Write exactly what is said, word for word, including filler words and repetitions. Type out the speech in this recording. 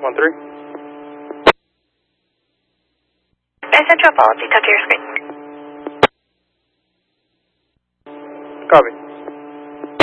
one three. Central apology, touch your screen. Copy.